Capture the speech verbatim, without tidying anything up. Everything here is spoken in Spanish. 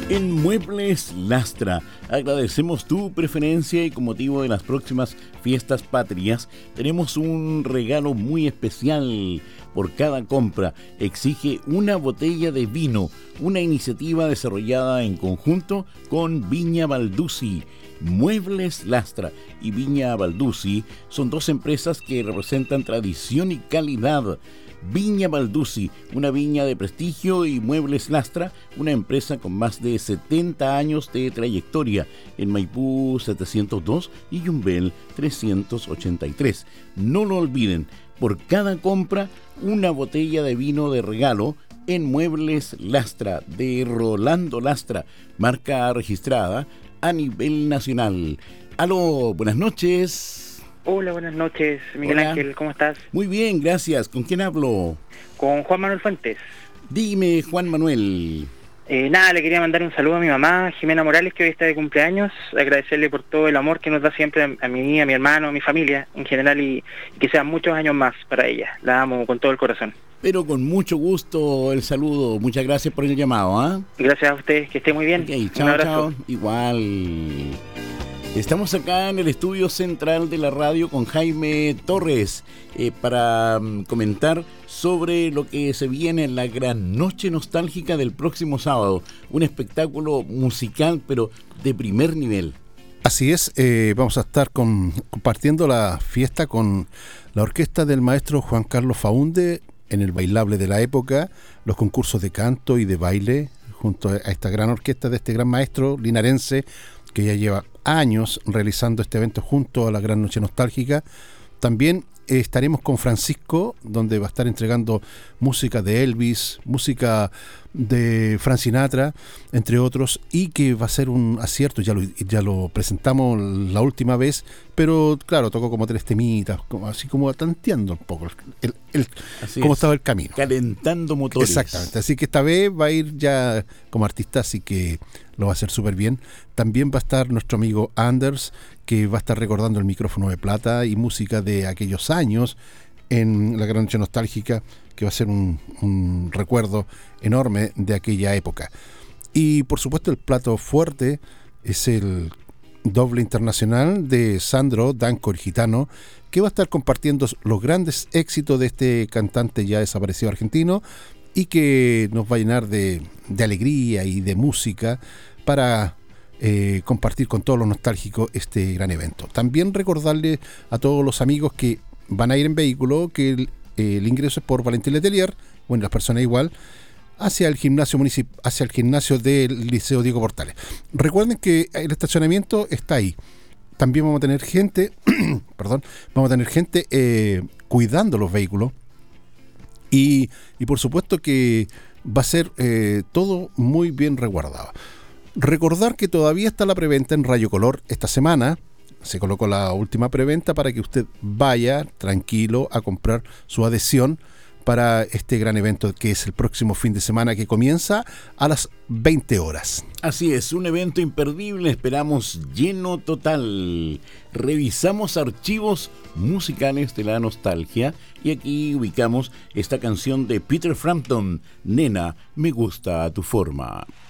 En Muebles Lastra agradecemos tu preferencia y con motivo de las próximas fiestas patrias tenemos un regalo muy especial. Por cada compra exige una botella de vino, una iniciativa desarrollada en conjunto con Viña Balduzzi. Muebles Lastra y Viña Balduzzi son dos empresas que representan tradición y calidad. Viña Balduzzi, una viña de prestigio, y Muebles Lastra, una empresa con más de setenta años de trayectoria en Maipú setecientos dos y Yumbel trescientos ochenta y tres. No lo olviden, por cada compra, una botella de vino de regalo en Muebles Lastra, de Rolando Lastra, marca registrada a nivel nacional. Aló, buenas noches. Hola, buenas noches, Miguel Hola. Ángel, ¿cómo estás? Muy bien, gracias. ¿Con quién hablo? Con Juan Manuel Fuentes. Dime, Juan Manuel. Eh, nada, le quería mandar un saludo a mi mamá, Jimena Morales, que hoy está de cumpleaños, agradecerle por todo el amor que nos da siempre a, a mí, a mi hermano, a mi familia en general, y, y que sean muchos años más para ella. La amo con todo el corazón. Pero con mucho gusto el saludo. Muchas gracias por el llamado, ¿ah? ¿eh? Gracias a ustedes, que esté muy bien. Ok, chao, un abrazo. chao. Igual. Estamos acá en el estudio central de la radio con Jaime Torres eh, para um, comentar sobre lo que se viene en la gran noche nostálgica del próximo sábado. Un espectáculo musical, pero de primer nivel. Así es, eh, vamos a estar con, compartiendo la fiesta con la orquesta del maestro Juan Carlos Faúnde en el bailable de la época, los concursos de canto y de baile, junto a esta gran orquesta de este gran maestro linarense, que ya lleva años realizando este evento junto a la Gran Noche Nostálgica. También eh, estaremos con Francisco, donde va a estar entregando música de Elvis, música de Frank Sinatra, entre otros, y que va a ser un acierto. Ya lo, ya lo presentamos la última vez, pero claro, tocó como tres temitas, como, así como tanteando un poco el, el, el, cómo estaba el camino. Calentando motores. Exactamente, así que esta vez va a ir ya como artista, así que lo va a hacer súper bien. También va a estar nuestro amigo Anders, que va a estar recordando el micrófono de plata y música de aquellos años en la Gran Noche Nostálgica, que va a ser un, un recuerdo enorme de aquella época. Y por supuesto el plato fuerte es el doble internacional de Sandro Danco el Gitano, que va a estar compartiendo los grandes éxitos de este cantante ya desaparecido argentino y que nos va a llenar de, de alegría y de música para eh, compartir con todos los nostálgicos este gran evento. También recordarle a todos los amigos que van a ir en vehículo que el, el ingreso es por Valentín Letelier, bueno, las personas igual, hacia el gimnasio municipal, hacia el gimnasio del Liceo Diego Portales. Recuerden que el estacionamiento está ahí. También vamos a tener gente, perdón, vamos a tener gente eh, cuidando los vehículos y, y por supuesto que va a ser eh, todo muy bien resguardado. Recordar que todavía está la preventa en Rayo Color esta semana. Se colocó la última preventa para que usted vaya tranquilo a comprar su adhesión para este gran evento que es el próximo fin de semana, que comienza a las veinte horas. Así es, un evento imperdible, esperamos lleno total. Revisamos archivos musicales de la nostalgia y aquí ubicamos esta canción de Peter Frampton, Nena, me gusta tu forma.